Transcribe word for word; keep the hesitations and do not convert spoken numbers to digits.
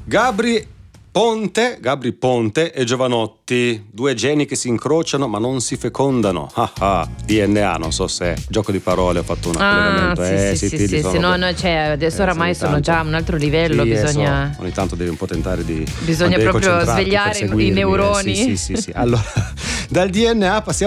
Gabri Ponte, Gabri Ponte e Giovanotti, due geni che si incrociano ma non si fecondano. Ah ah, D N A, non so se gioco di parole, ho fatto un Ah, collegamento. sì, eh, sì, sì, sì, sì, sono sì, no, per- no, cioè, adesso Eh, oramai sì, ogni sono già a tanto. un altro livello, Sì, eh, bisogna... so, ogni tanto devi un po' tentare di Bisogna devi proprio concentrarti per svegliare i seguirmi, eh. neuroni. Sì, sì, sì, sì. Allora, dal D N A passiamo